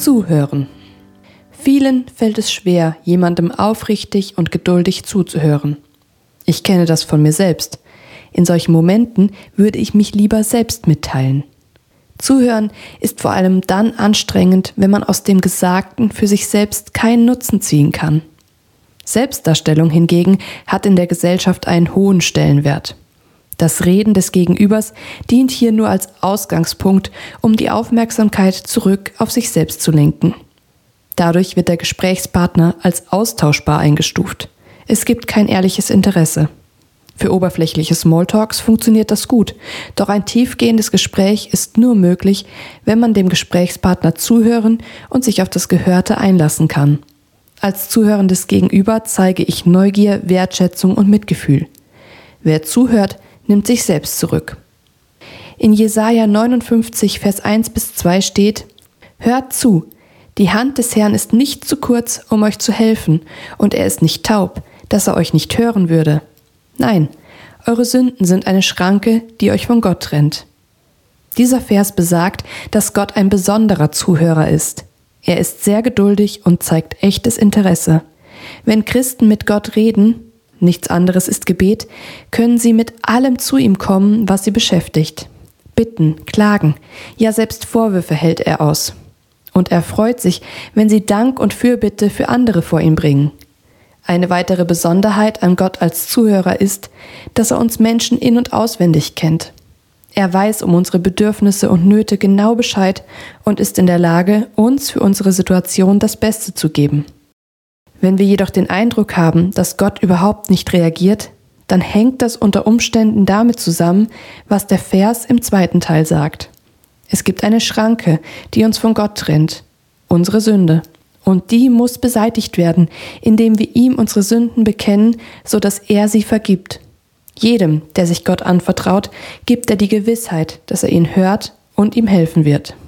Zuhören. Vielen fällt es schwer, jemandem aufrichtig und geduldig zuzuhören. Ich kenne das von mir selbst. In solchen Momenten würde ich mich lieber selbst mitteilen. Zuhören ist vor allem dann anstrengend, wenn man aus dem Gesagten für sich selbst keinen Nutzen ziehen kann. Selbstdarstellung hingegen hat in der Gesellschaft einen hohen Stellenwert. Das Reden des Gegenübers dient hier nur als Ausgangspunkt, um die Aufmerksamkeit zurück auf sich selbst zu lenken. Dadurch wird der Gesprächspartner als austauschbar eingestuft. Es gibt kein ehrliches Interesse. Für oberflächliche Smalltalks funktioniert das gut, doch ein tiefgehendes Gespräch ist nur möglich, wenn man dem Gesprächspartner zuhören und sich auf das Gehörte einlassen kann. Als zuhörendes Gegenüber zeige ich Neugier, Wertschätzung und Mitgefühl. Wer zuhört, nimmt sich selbst zurück. In Jesaja 59, Vers 1-2 steht: Hört zu, die Hand des Herrn ist nicht zu kurz, um euch zu helfen, und er ist nicht taub, dass er euch nicht hören würde. Nein, eure Sünden sind eine Schranke, die euch von Gott trennt. Dieser Vers besagt, dass Gott ein besonderer Zuhörer ist. Er ist sehr geduldig und zeigt echtes Interesse. Wenn Christen mit Gott reden, nichts anderes ist Gebet, können sie mit allem zu ihm kommen, was sie beschäftigt. Bitten, Klagen, ja selbst Vorwürfe hält er aus. Und er freut sich, wenn sie Dank und Fürbitte für andere vor ihn bringen. Eine weitere Besonderheit an Gott als Zuhörer ist, dass er uns Menschen in- und auswendig kennt. Er weiß um unsere Bedürfnisse und Nöte genau Bescheid und ist in der Lage, uns für unsere Situation das Beste zu geben. Wenn wir jedoch den Eindruck haben, dass Gott überhaupt nicht reagiert, dann hängt das unter Umständen damit zusammen, was der Vers im zweiten Teil sagt. Es gibt eine Schranke, die uns von Gott trennt, unsere Sünde. Und die muss beseitigt werden, indem wir ihm unsere Sünden bekennen, sodass er sie vergibt. Jedem, der sich Gott anvertraut, gibt er die Gewissheit, dass er ihn hört und ihm helfen wird.